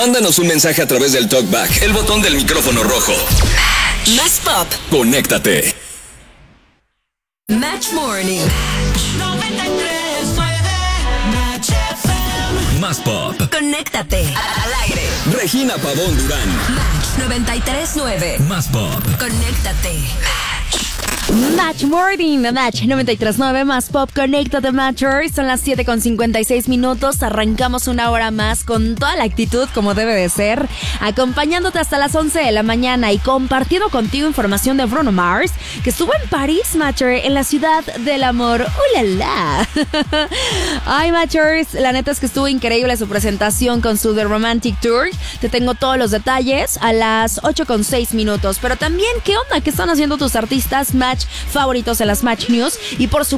Mándanos un mensaje a través del TalkBack, el botón del micrófono rojo. Más pop. Conéctate. Match Morning. Más pop. Conéctate. Al aire. Regina Pavón Durán. Match 93.9. Más pop. Conéctate. Match Morning, Match 93.9, Más Pop, conéctate Matchers. Son las 7:56. Arrancamos una hora más con toda la actitud como debe de ser, acompañándote hasta las 11 de la mañana y compartiendo contigo información de Bruno Mars, que estuvo en París, Matcher, en la ciudad del amor. ¡Ulala! Ay, Matchers, la neta es que estuvo increíble su presentación con su The Romantic Tour. Te tengo todos los detalles a las 8:06. Pero también, ¿qué onda? ¿Qué están haciendo tus artistas Match favoritos en las Match News? Y por supuesto,